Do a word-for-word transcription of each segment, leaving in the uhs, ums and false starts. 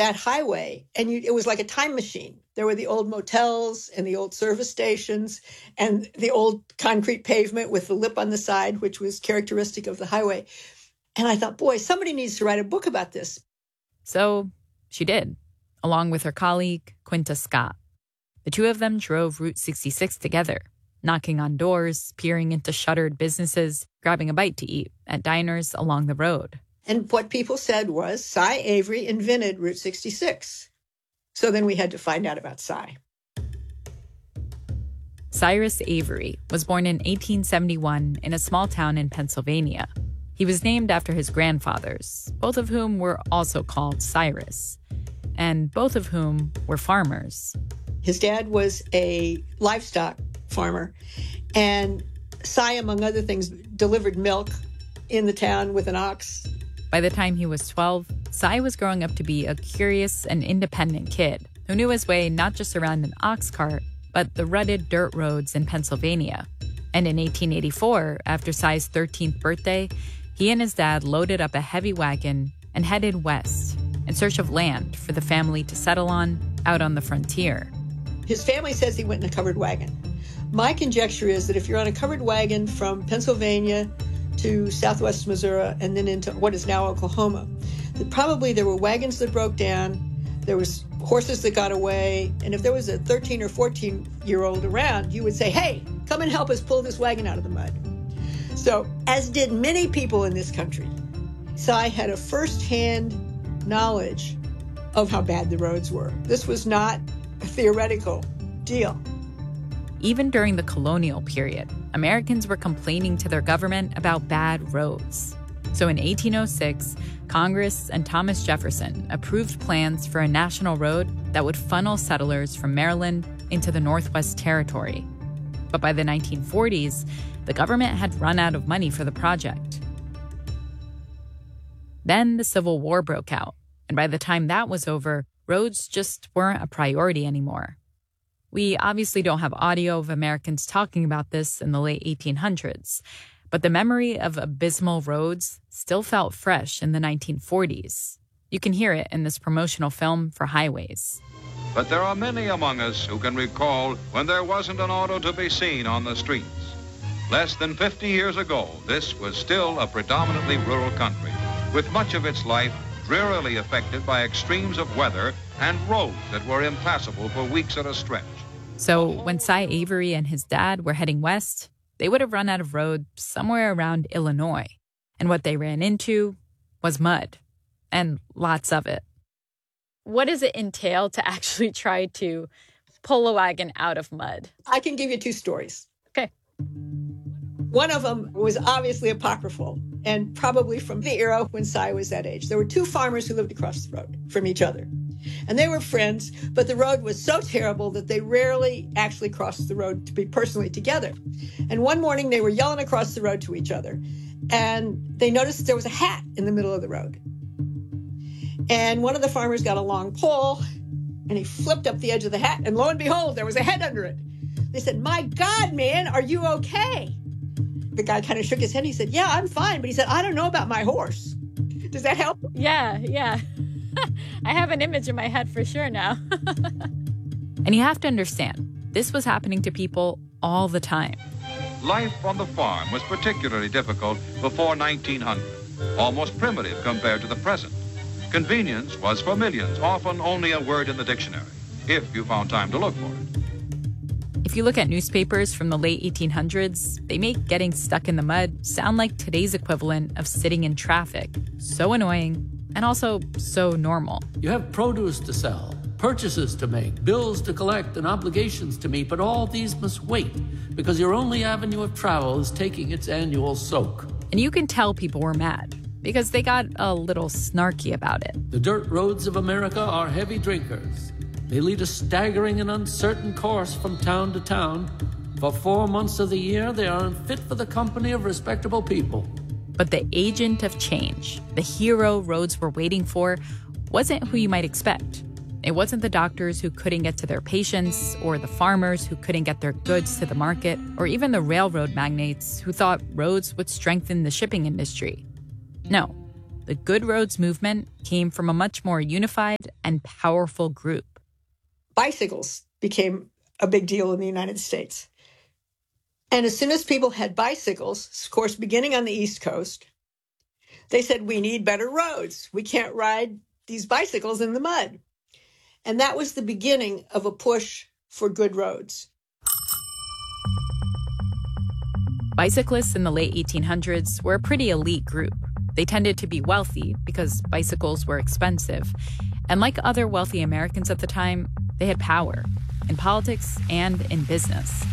that highway, and you, it was like a time machine. There were the old motels and the old service stations and the old concrete pavement with the lip on the side, which was characteristic of the highway. And I thought, boy, somebody needs to write a book about this. So she did, along with her colleague, Quinta Scott. The two of them drove Route sixty-six together, knocking on doors, peering into shuttered businesses, grabbing a bite to eat at diners along the road. And what people said was Cy Avery invented Route sixty-six. So then we had to find out about Cy. Cyrus Avery was born in eighteen seventy-one in a small town in Pennsylvania. He was named after his grandfathers, both of whom were also called Cyrus, and both of whom were farmers. His dad was a livestock farmer, and Cy, among other things, delivered milk in the town with an ox. By the time he was twelve, Cy was growing up to be a curious and independent kid who knew his way not just around an ox cart, but the rutted dirt roads in Pennsylvania. And in eighteen eighty-four, after Cy's thirteenth birthday, he and his dad loaded up a heavy wagon and headed west in search of land for the family to settle on out on the frontier. His family says he went in a covered wagon. My conjecture is that if you're on a covered wagon from Pennsylvania to southwest Missouri and then into what is now Oklahoma, that probably there were wagons that broke down, there was horses that got away, and if there was a thirteen or fourteen-year-old around, you would say, hey, come and help us pull this wagon out of the mud. So, as did many people in this country, Cy had a first-hand knowledge of how bad the roads were. This was not a theoretical deal. Even during the colonial period, Americans were complaining to their government about bad roads. So in eighteen oh six, Congress and Thomas Jefferson approved plans for a national road that would funnel settlers from Maryland into the Northwest Territory. But by the nineteen forties, the government had run out of money for the project. Then the Civil War broke out, and by the time that was over, roads just weren't a priority anymore. We obviously don't have audio of Americans talking about this in the late eighteen hundreds, but the memory of abysmal roads still felt fresh in the nineteen forties. You can hear it in this promotional film for highways. But there are many among us who can recall when there wasn't an auto to be seen on the streets. Less than fifty years ago, this was still a predominantly rural country, with much of its life drearily affected by extremes of weather and roads that were impassable for weeks at a stretch. So when Cy Avery and his dad were heading west, they would have run out of road somewhere around Illinois. And what they ran into was mud, and lots of it. What does it entail to actually try to pull a wagon out of mud? I can give you two stories. Okay. One of them was obviously apocryphal and probably from the era when Cy was that age. There were two farmers who lived across the road from each other. And they were friends, but the road was so terrible that they rarely actually crossed the road to be personally together. And one morning they were yelling across the road to each other, and they noticed that there was a hat in the middle of the road. And one of the farmers got a long pole, and he flipped up the edge of the hat, and lo and behold, there was a head under it. They said, "My God, man, are you okay?" The guy kind of shook his head, and he said, "Yeah, I'm fine." But he said, "I don't know about my horse." Does that help? Yeah, yeah. I have an image in my head for sure now. And you have to understand, this was happening to people all the time. Life on the farm was particularly difficult before nineteen hundred, almost primitive compared to the present. Convenience was for millions, often only a word in the dictionary, if you found time to look for it. If you look at newspapers from the late eighteen hundreds, they make getting stuck in the mud sound like today's equivalent of sitting in traffic. So annoying, and also so normal. You have produce to sell, purchases to make, bills to collect, and obligations to meet, but all these must wait because your only avenue of travel is taking its annual soak. And you can tell people were mad because they got a little snarky about it. The dirt roads of America are heavy drinkers. They lead a staggering and uncertain course from town to town. For four months of the year, they are unfit for the company of respectable people. But the agent of change, the hero roads were waiting for, wasn't who you might expect. It wasn't the doctors who couldn't get to their patients, or the farmers who couldn't get their goods to the market, or even the railroad magnates who thought roads would strengthen the shipping industry. No, the Good Roads movement came from a much more unified and powerful group. Bicycles became a big deal in the United States. And as soon as people had bicycles, of course, beginning on the East Coast, they said, we need better roads. We can't ride these bicycles in the mud. And that was the beginning of a push for good roads. Bicyclists in the late eighteen hundreds were a pretty elite group. They tended to be wealthy because bicycles were expensive. And like other wealthy Americans at the time, they had power in politics and in business.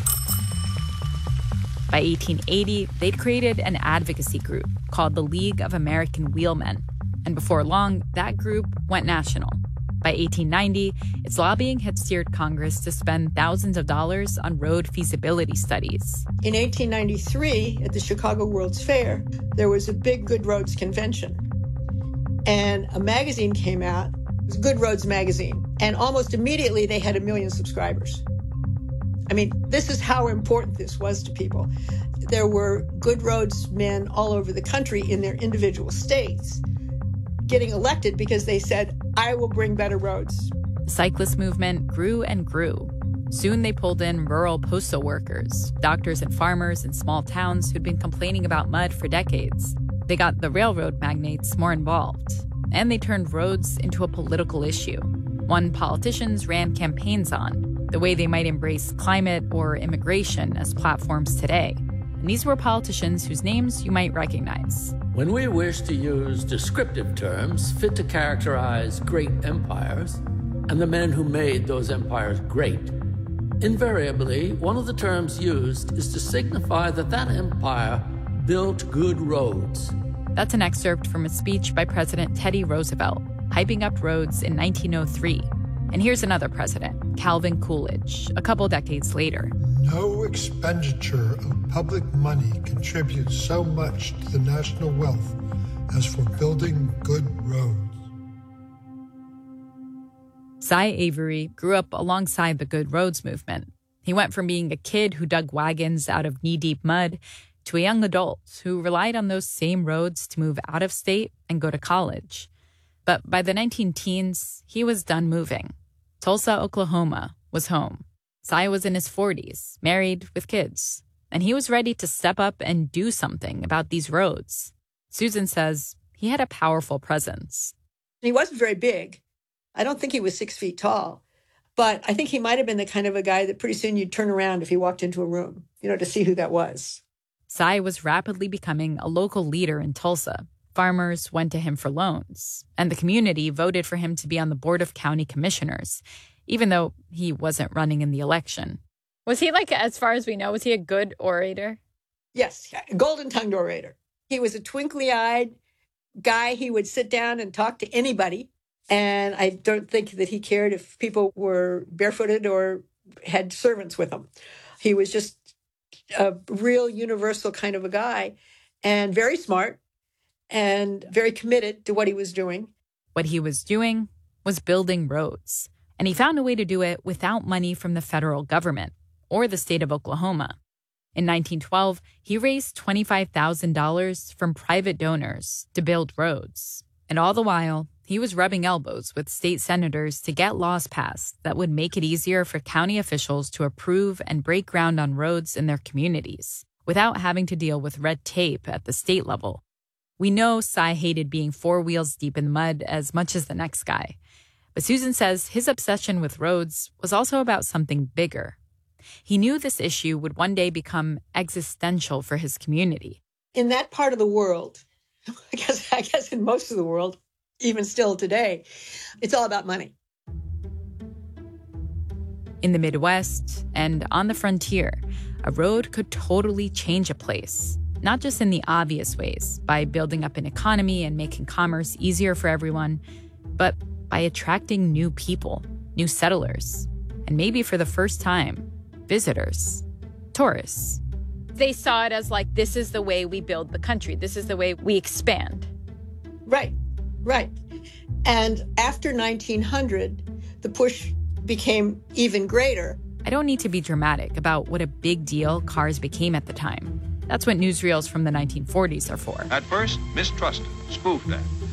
By eighteen eighty, they'd created an advocacy group called the League of American Wheelmen. And before long, that group went national. By eighteen ninety, its lobbying had steered Congress to spend thousands of dollars on road feasibility studies. In eighteen ninety-three, at the Chicago World's Fair, there was a big Good Roads convention. And a magazine came out, it was Good Roads magazine. And almost immediately, they had a million subscribers. I mean, this is how important this was to people. There were Good Roads men all over the country in their individual states getting elected because they said, I will bring better roads. The cyclist movement grew and grew. Soon they pulled in rural postal workers, doctors and farmers in small towns who'd been complaining about mud for decades. They got the railroad magnates more involved, and they turned roads into a political issue, one politicians ran campaigns on, the way they might embrace climate or immigration as platforms today. And these were politicians whose names you might recognize. When we wish to use descriptive terms fit to characterize great empires and the men who made those empires great, invariably, one of the terms used is to signify that that empire built good roads. That's an excerpt from a speech by President Teddy Roosevelt, hyping up roads in nineteen oh three. And here's another president, Calvin Coolidge, a couple decades later. No expenditure of public money contributes so much to the national wealth as for building good roads. Cy Avery grew up alongside the Good Roads movement. He went from being a kid who dug wagons out of knee-deep mud to a young adult who relied on those same roads to move out of state and go to college. But by the nineteen teens, he was done moving. Tulsa, Oklahoma was home. Cy was in his forties, married with kids, and he was ready to step up and do something about these roads. Susan says he had a powerful presence. He wasn't very big. I don't think he was six feet tall, but I think he might have been the kind of a guy that pretty soon you'd turn around if he walked into a room, you know, to see who that was. Cy was rapidly becoming a local leader in Tulsa. Farmers went to him for loans, and the community voted for him to be on the Board of County Commissioners, even though he wasn't running in the election. Was he, like, as far as we know, was he a good orator? Yes, golden-tongued orator. He was a twinkly-eyed guy. He would sit down and talk to anybody, and I don't think that he cared if people were barefooted or had servants with them. He was just a real universal kind of a guy, and very smart, and very committed to what he was doing. What he was doing was building roads, and he found a way to do it without money from the federal government or the state of Oklahoma. In nineteen twelve, he raised twenty-five thousand dollars from private donors to build roads. And all the while, he was rubbing elbows with state senators to get laws passed that would make it easier for county officials to approve and break ground on roads in their communities without having to deal with red tape at the state level. We know Cy hated being four wheels deep in the mud as much as the next guy. But Susan says his obsession with roads was also about something bigger. He knew this issue would one day become existential for his community. In that part of the world, I guess, I guess in most of the world, even still today, it's all about money. In the Midwest and on the frontier, a road could totally change a place. Not just in the obvious ways, by building up an economy and making commerce easier for everyone, but by attracting new people, new settlers, and maybe for the first time, visitors, tourists. They saw it as like, this is the way we build the country. This is the way we expand. Right, right. And after nineteen hundred, the push became even greater. I don't need to be dramatic about what a big deal cars became at the time. That's what newsreels from the nineteen forties are for. At first, mistrusted, spoofed at,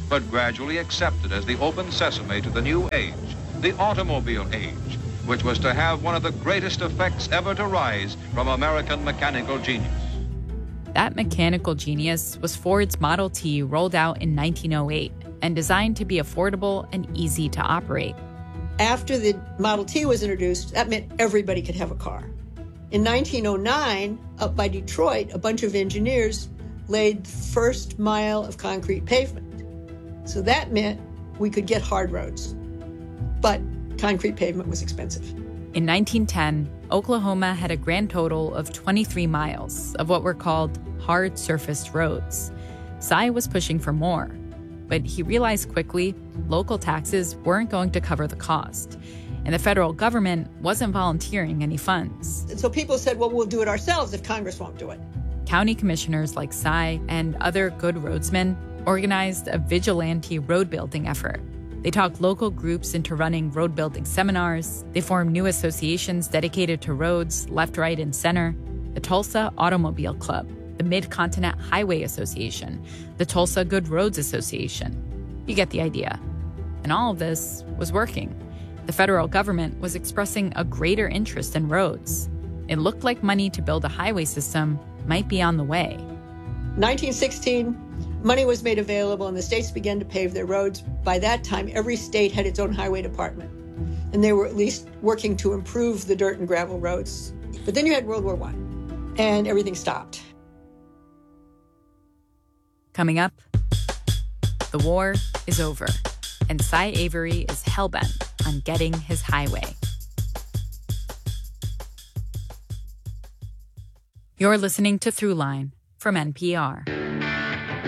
but gradually accepted as the open sesame to the new age, the automobile age, which was to have one of the greatest effects ever to rise from American mechanical genius. That mechanical genius was Ford's Model T, rolled out in nineteen oh eight and designed to be affordable and easy to operate. After the Model T was introduced, that meant everybody could have a car. In nineteen oh nine, up by Detroit, a bunch of engineers laid the first mile of concrete pavement. So that meant we could get hard roads. But concrete pavement was expensive. In nineteen ten, Oklahoma had a grand total of twenty-three miles of what were called hard surfaced roads. Cy was pushing for more, but he realized quickly local taxes weren't going to cover the cost, and the federal government wasn't volunteering any funds. And so people said, well, we'll do it ourselves if Congress won't do it. County commissioners like Cy and other good roadsmen organized a vigilante road building effort. They talked local groups into running road building seminars. They formed new associations dedicated to roads, left, right, and center. The Tulsa Automobile Club, the Mid-Continent Highway Association, the Tulsa Good Roads Association. You get the idea. And all of this was working. The federal government was expressing a greater interest in roads. It looked like money to build a highway system might be on the way. nineteen sixteen, money was made available and the states began to pave their roads. By that time, every state had its own highway department, and they were at least working to improve the dirt and gravel roads. But then you had World War One, and everything stopped. Coming up, the war is over, and Cy Avery is hellbent on getting his highway. You're listening to Throughline from N P R.